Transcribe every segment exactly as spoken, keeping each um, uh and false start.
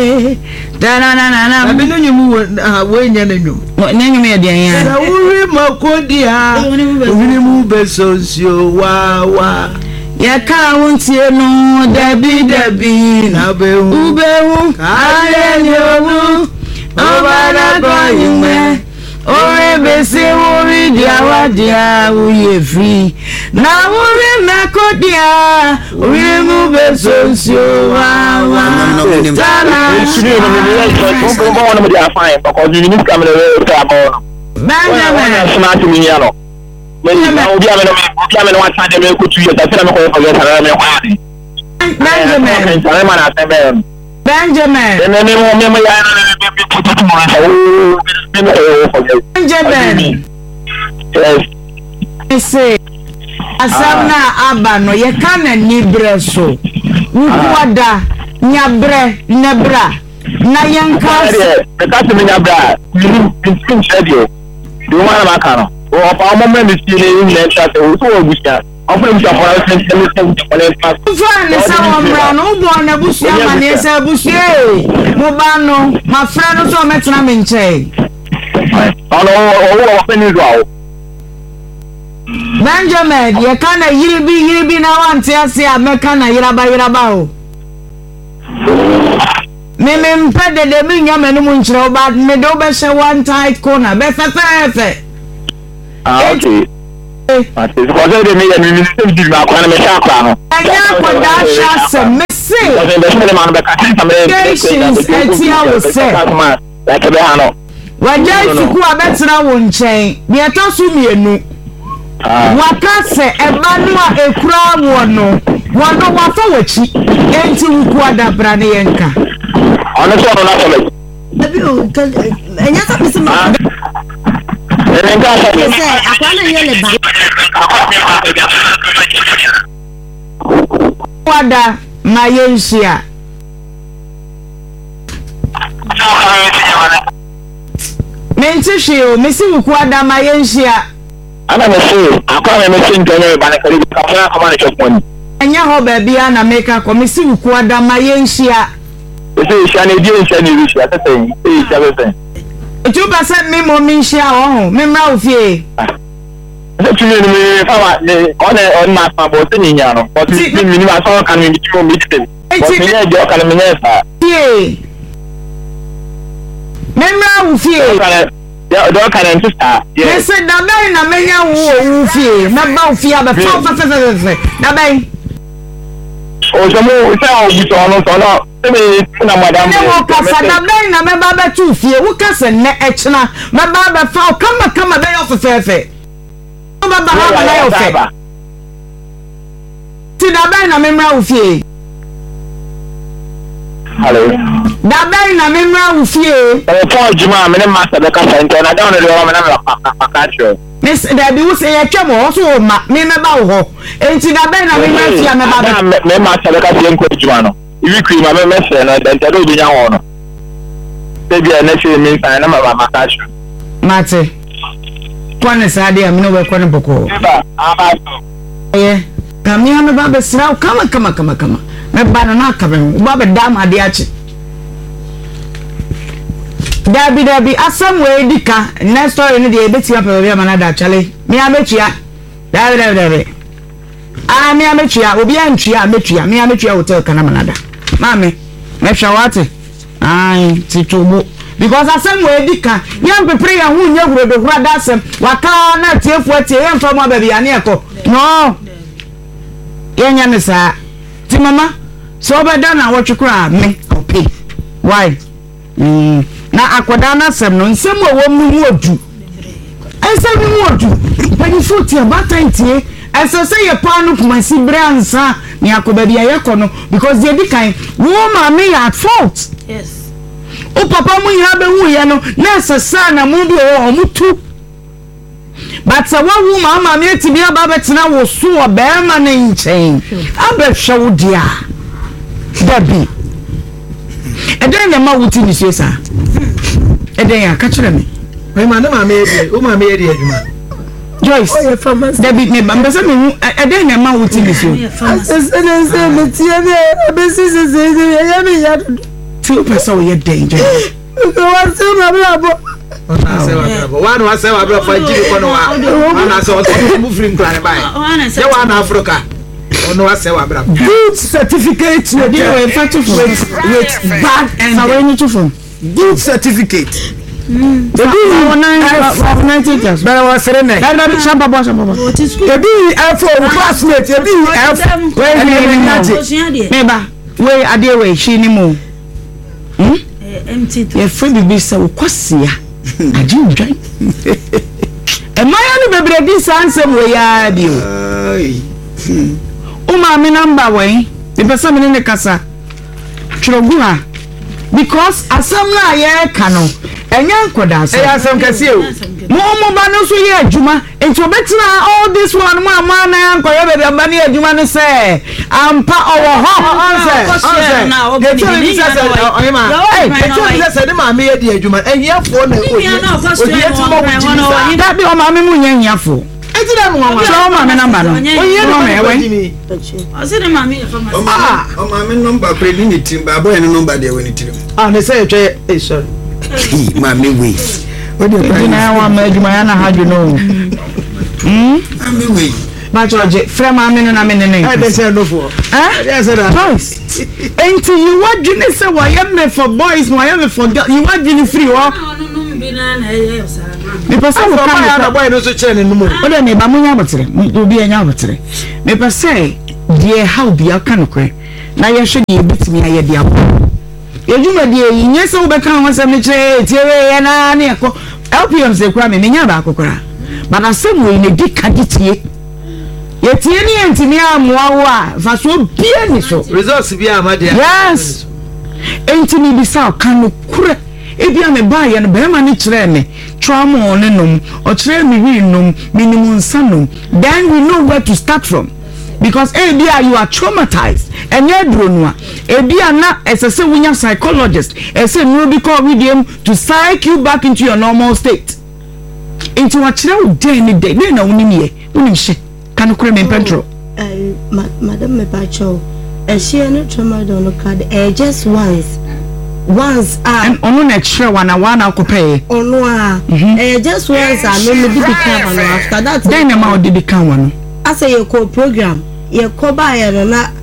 da na na na na abi no nyum we nya na nyum na nyum ya dia ya na wuri makodia wuri mu besonsio wa wa ya ka wontie no dabi dabi na behu ubehu ale nyomu obara goyime ore besi wuri dia wadia uye free na wuri makodia wuri mu besonsio wa wa tana Benjamin smart me yano me na obi ameno obi ameno wa tade me ko tuye ta tena me ko forget ara me kwani Benjamin Benjamin Benjamin me me mo me me ya na me me putu mo na o me me ko forget Benjamin yes ese asana aba no ye kana ni breso wukwada nyabre nebra na yanka me ka se me nyabra ni ni chedio do ma na ka no o pa mo me mi ti ni ni ta se o so o busia o fun mi ta for se se se se pa fa ni sa wo mra no bo na busia ma ni sa busia mo ba no ma fra no so metena me nche ono o o fe ni do awo Benjamin ye kana yiribi yiribi na wante ase a me kana yiraba yiraba o me me mpede de mi nyama no mu nchire oba me do be she one tight corner be fe fe fe ah okay ati ko se de me ya mi mi se di ma ko na me sha kwa no anya ko da sha se me se ko se de me ma be ka tan me patience etia wo se la ke be ha no wajai siku abetena wo nchen bi etosu mienu waka se eba no a ekura wo no wono wafa wachi enti wuku adabra ne yenka ono so no na so Baby, oh, enya sa misi ma. e nka sa Yes, akwa na yele ba. wada mayenshia menti hwe o mesi wuku ada mayenshia ana me se akwa me me se ntonye ba na kare ka fa ka ma ne choponi enya ho ba bia na meka ko mesi wuku ada mayenshia ese isha na die isha ni risha tete e isha bese two percent me mo mi shia ho me mra ofie ese tuni ni me fa wa ne on on ma fa bo se ni nya no but ni ni ma so kan ni ti mo mi tete but ni e jo kan me nya sa tie me mra ofie ya do kan en sister yes me se da bai na me nya wo ofie na ba ofie ba fa fa fa fa da bai o so mo se o bi so no so no me na madam ne wo kasa da bai na me ba ba tu fie wo kasa ne echna me ba ba fa kama kama bai ofefefe wo ba ba ha na yo fe ti da bai na me mra ofie hello da bai na me mra ofie e fo juma me ne master be ka center na down le wa me na me ka cho Miss da bi wo se ye twemo so ma me me ba wo enti da bai na me mra fie me ba ba me master be ka se nko juma no ibi kri ma me me se na da ntado bi nya ho no se bi na se mi fa na ma ba ka cho mate kwane sade am no we kwane boko ba aba so eh kamia me ba be sra kama kama kama kama me ba na ka be ba be dam ade achi dabi dabi asam we dika next story no de beti apa be amana da chale me ametua dabi dabi dabi ah me ametua obi antua ametua me ametua hotel kana manada mame me hwa wate ai titubo because asam we dika yam prepare ya hu nya huro do hura da asam waka na tiefu atie yam fa mo baby ane eko no yenya me sa ti mama so be da na wotwekura me okay why mm na akoda na asam no nsem wo mu mu odu ensem mu odu pani futi abatantie ese se ye pa no kuma si bransa ni akoba bia ye kono because they dikan wo ma me at fault Yes. o papa mu ya be hu ye no na ese sa na mu bi o mu tu but se wo wu ma ma me ti bia ba betena wo so o be ma na nchen abe hwe wo dia dabi eden na ma wuti ni so sa eden ya ka kire me we ma na ma me edi o ma me edi aduma Joyce Oh, pharmacy. David me ba mbese me eden na ma wuti ni so Ase se se me tie me be se se se ya me ya o pesa o ye danger wa se ma bla bo ona se wa bra bo wa no se wa bra fa jiri ko no wa ana se o to mu free nkra ne bai ye wa na Africa ono wa se wa bra good certificate no dey we fa to for with bad and so we need to for good certificate mm ebi wona ninety years bere wa sere ne na na shamba bo shamba bo ebi afo classmate ebi afo we me ba we ade we shi ni mu hm empty ye free bibi se wo kwasia aji udwan e maya no bebre di sansem we ya bi o ai o ma me number we e pesa me ne kasa chrogu ha because asam na ye ka no enya nkoda so e asam kase o mo mo ba no so ye adwuma enti obetina all this one ma ma na nkoye be be ba ne adwuma no se ampa owo ho onse onse de tell me say o ma eh de tell me say de ma me ye di adwuma ehiafo na oyi oyi eti mo wo da bi o ma me mu nya hiafo enti da no wa so ma me number no oyi no me we o se de ma me fa ah o ma me number pre ni tim ba boy no number de we ni tim ah ne say twe eh sorry ma me we we de na wa ma adwuma ya na haju no hm ma me we ba George frame me no na me ne ne I dey say no for eh yes sir boys enti you what you say why am me for boys why am me for girls you what you free wo me pesa wo kan na boy no so che ne numu o de ne ba munya botere obi anya botere me pesa die how bia kan kre na ye hwe die bitimi aye dia bo ejuma die yin se wo be kan ho se me che tie ye na ne ko help you say kwa me nya ba akokora but asem we ne di kaditie ye tie ni entimi amwa wo a fa so bia ni so results bia amadia yes entimi bisa kan kure ebia me ba ye no be ma ni kire me trauma on nom or kire me wi nom minimum sanum then we know where to start from because ebia you are traumatized enye dronua ebia na esese wunya psychologist ese no be call with them to psych you back into your normal state into what kire wo day ni day na woni ne woni hye kan kure me pentro eh madam me pacho e she no trauma don no card eh just once once ah and ono na kire wana wana akopay ono ah eh just once ah no me di become no after that then na ma odi become one as a call program ye ko ba ye no na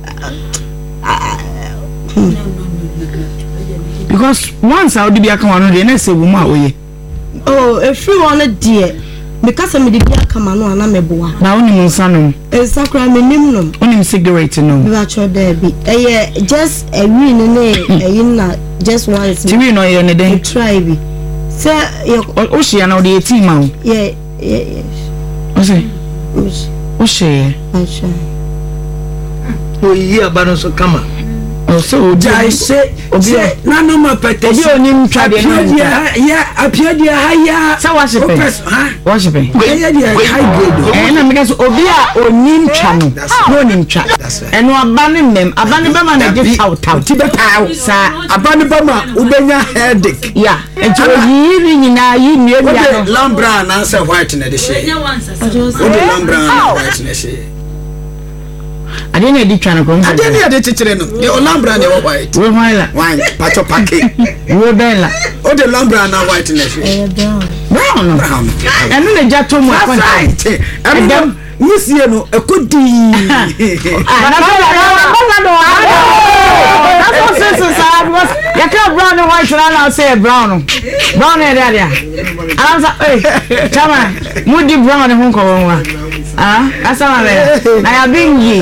because once I would be aka one dey na say wo ma oye oh if you want dear because me di aka ma no na meboa na oni mu nsanom ensakra me nim no oni cigarette no bi ba cho there bi eh just a win ne eh na just once ti wi no ye ne den try bi say ye o hia na o dey team ma o ye ye o say o hia acha oyi abano so kama o so jai se obi na no ma pete obi oni ntwa de no ya apia dia haya sa wa shepe ha wa shepe ya dia high grade eh na me guess obi a oni ntwa no no ni ntwa eno abane mem abane be ma na give out out ti be pao sa abani ba ma ubenya headache ya ento yi ri nyina yi nue bia no lambra na say white na de she o de lambra na white na she ade na di twa na ko ade ne ade chichire no e lambra na white we why wine pacho pake we bella o de lambra na white na she eh brown brown no brown eno le jato mu akon em nisie no ekodi ah na na na that's what says sad was ya ka brown and white na say brown brown e there there am say eh chama mudi brown ho ko wa ah asa ma be na ya bingi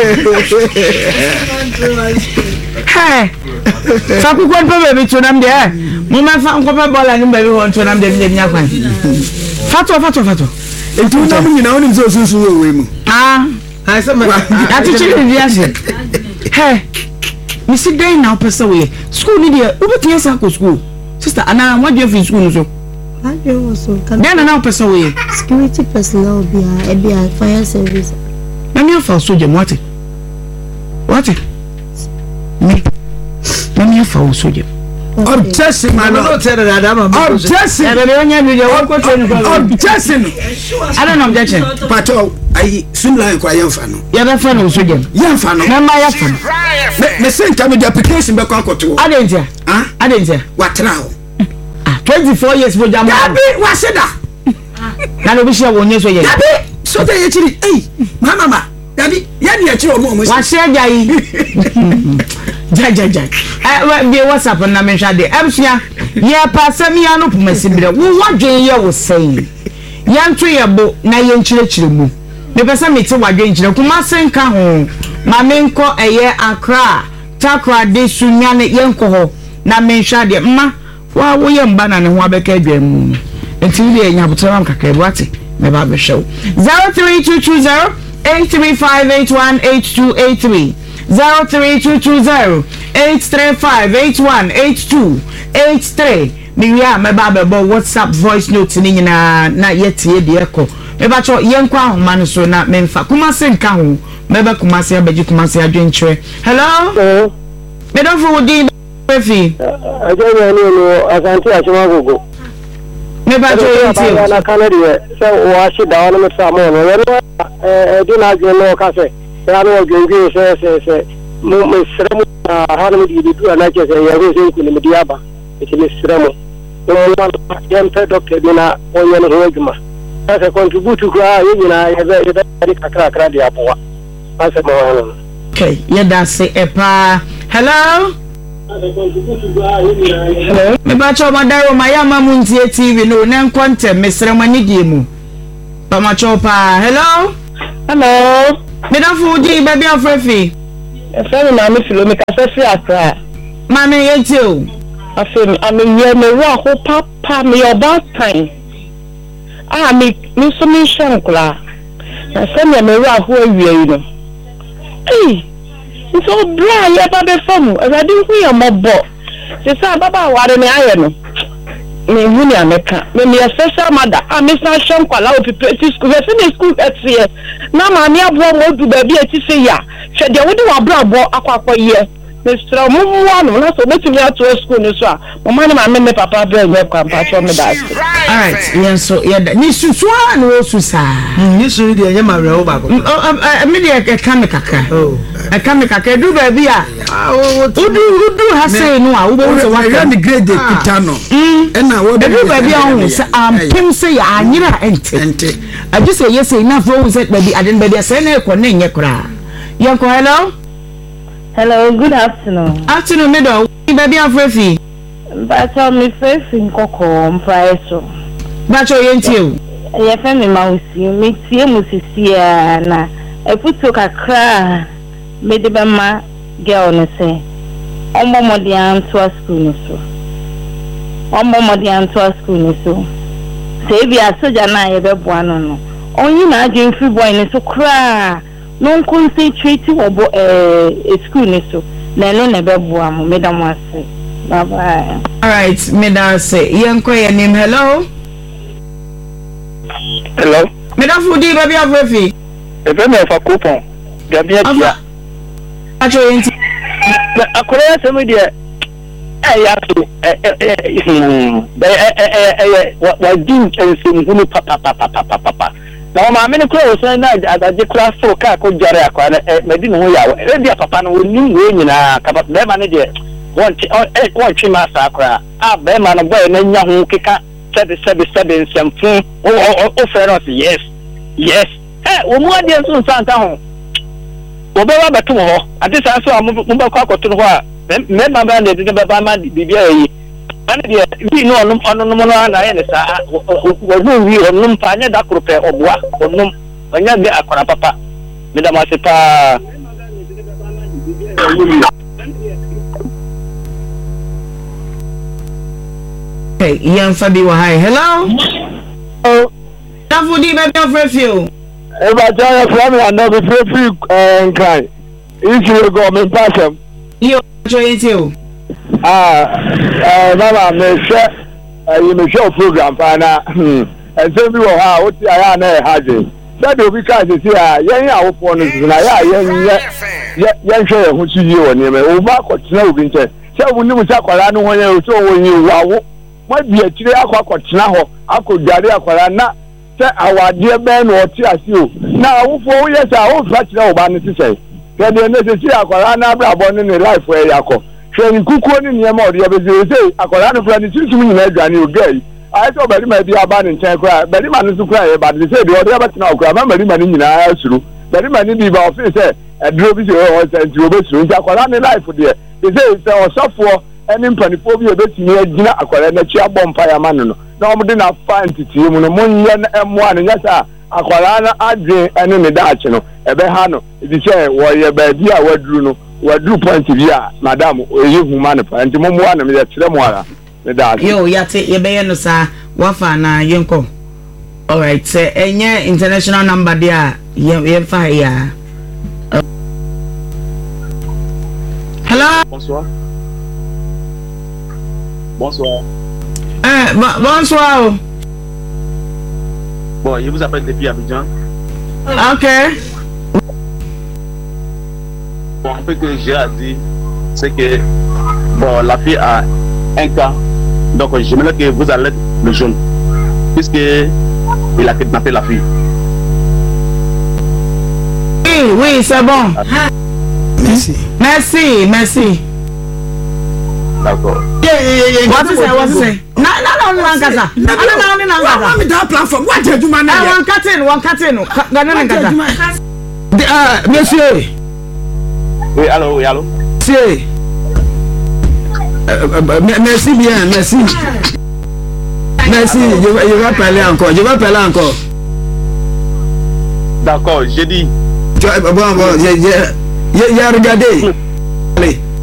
hey sa ku kon pe be to nam de mo ma fa nko pe bola ni be ho to nam de bi nya kwan fato fato fato etu na mu nyina onim so sunsun we we mu ah I say ati chiri bi ase hey mi si dey now pesa we school ni dey obetia sa ko school sister ana what do you feel school no so I do also can then now pesa we security personnel be a be a fire service na me fa so jam what what me na me fa so jam Objection, man. Objection. Objection. I don't objection. But oh, I soon like I am fan. You have a fan of Sugan. Young fan. My fan. The same time with the application back on to. I didn't hear. Huh? I didn't hear. What now? twenty-four years with Jam. What's it? Now we shall one year. So they actually, hey, Mama, Daddy, Yanni, at your moment. What's your guy? Jai Jai Jai. I will be what's up on Namisha de Amsia. Yeah, Passamiano Mesibra. What Jay was saying. Young tree a book, Nayan Chilichimu. The person meets what Jane Kumasen Kaho. Mamenko a year and cry. Takra de Sunyane Yanko. Namisha de Ma. Why will you ban and Wabeke Jam? Until the Yabutam Kakewati. Never show. Zero three two two zero eight three five eight one eight two eight three. Zero three two two zero eight three five eight one eight two eight three. Me ya me ba be WhatsApp voice note ni na na yetie de eko. Me ba cho yenkwa homa so na memfa. Kumase nka ho. Me ba kumase abeji kumase adwenkyere. Hello? Hello. Me don for di refi. Ajo ni no asante achuma gogo. Me ba cho yetie. Na Canada so wa shi da wona me samu no. We no eh di na je no ka se. Ya no gwengi se se se. Mo me sremu ha no di di tu na che se ya go se ku ni me diaba. It is sremu. No one yan pe doctor dina o yan hojuma. Asa contribute ku a yi na ya be ya be kakra kakra di apoa. Asa mo wan. Okay, yeah that's it. Epa. Hello? Hello. Me ba cho madaro mayama muntie T V no na nkwante mesrema ni die mu. Pa ma cho pa. Hello? Hello. Me da fu di baby afrefi. E fe na me filo me ka se fi akra. Ma me yeti o. Afem ame ye me wa ho papa me about time. Ah me me so me shankla. Na se me me wa ho awie no. Eh. So bra ya ba be fam. E ra di hu ya mobo. Se sa baba ware me aye no. Me hu ni ameka. Me me special mother. Ah me sa shankwala o pipe school. Se me school etie. Na ma me abro mo du ba bi eti se ya. Hwe de wo de wa bra bo akwa ye. Mister Mumu no na so betimi ato school ni so a mama na mama me papa bra nye kwampa cho me da. All right, yeah so yeah ni susu a no susa. Ni su de ye ma rewo ba ko. Me de e ka me kaka. Oh. E ka me kaka du ba bi a. Udu udu ha say no a wo bo so wa ka ni grade kuta no. E na wo du ba bi a ho say am pim say ya anyira ente. Ente. I just say yes enough wo say ba bi aden ba bi say na e ko na nye kura. Yanko hello? Hello, good afternoon. Afternoon, middle. Baby, I'm Frefi. But I'm Frefi in Coco, I'm Praiso. But you're in you. Your family mouse, you make Siamusia, na. I put to a cry, made the Bama girl, no say. Omo Modian to a school, so. Omo Modian to a school, so. Save your soldier, na, a babuano. Only na drink free boy, so cry. Non concentrate obo eh school ni so na no na beboa mo madam wase bye bye. All right, madam say yanko your name. Hello? Hello. Madam Fudi baby afrefi. E be me fa coupon. Gabi atia. Acho yenti. Akore se me de eh ya so eh eh eh eh wa din ensim hunu papa papa papa papa. Na ma me ne kro so na adaje kra so ka ko jare akwa na me di no ya e dia papa no ni we nyina ka be ma ne de won eh won twi ma sa akra ah be ma no boy na nya ho keka sebe sebe sebe nsemfu o o fe no yes yes eh wo mu ade so santa ho wo be wa beto ho ade sa so mo be kwa kwato ho a me ma ba ne de be ba ma bibia yi ana dia wi no onum onum no na ye ne sa wo wo wi onum pa nya da krope obua onum anya de akora papa me da ma se pa. Hey, young Fabi wa hi. Hello? Oh, Tafudi baby afrefi. e ba ja from me and no be free eh cry. If you go me pass him. Yo acho yenti o. Ah, eh mama me share eh you me show program pa na hmm and say we ha o ti aya na e haje say dey obi ka say ah yen ya wo po no na ya yen yen yen hwe hu chi yi woni me o ba ko tina obi nche sɛ wo nim sɛ akwara no ho yɛ so wo yi wawo mo bi akire akɔ akɔtena hɔ akɔdware akwara na sɛ awadeɛ bɛn no ɔte ase o na awofo wo yɛ sɛ awo fa kyerɛ wo ba no sisɛ kɛ de ne sɛ akwara na abrabɔ ne ne life ɛ yakɔ hwɛ ne kukuo ne nneɛma ɔde abɛsɛ sɛ akwara no kora ne sunsum nyina adwane o gai ayɛ sɛ ɔbarima bi aba ne nkyɛn koraa barima no nso koraa yɛ ba de sɛ deɛ ɔde abɛtena ɔkora ma barima no nyinaa asuro barima no bi ba ɔfee sɛ ɛduro bi sɛ ɔwɔ sɛ nti wɔbɛsuro nti akwara ne life deɛ de sɛ sɛ ɔsɔfoɔ ɛne mpanifoɔ bi a ɛbɛtumi agyina akwara n'akyi abɔ mpaeɛ ama no no na wɔde n'afa ntetie mu no monyɛ no mmoa no nyɛ sɛ akwara no adwen ɛne ne daakye no ɛbɛha no ɛdi sɛ wɔyɛ baabi a waduru no waduru point bi a madam ɛyɛ huma no pa nti mommoa no yɛkyerɛ mu ara ne daakye yo yate yɛbɛyɛ no saa wafa na yɛnkɔ alright sɛ ɛnyɛ international number deɛ a yɛmfa yɛ a hello bonsoir bonsoir eh bonsoir bon je vous appelle depuis Abidjan. Ok. Bon, un peu que j'ai à dire, c'est que bon, la fille a un cas, donc j'aimerais que vous allez le jeune, puisque il a kidnappé la fille. Oui, oui, c'est bon. Merci. Merci, merci. D'accord. What is it? What is it? No, no, no, no, Kasa. No, no, no, no, no, Kasa. What is that platform? What did you manage? One cutting, one cutting. No, no, no, Kasa. Ah, monsieur. Oui, allô, oui, allô. Monsieur. Merci bien, merci. Merci, je vais parler encore, je vais parler encore. D'accord, j'ai dit. Bon, bon, j'ai regardé. Allez.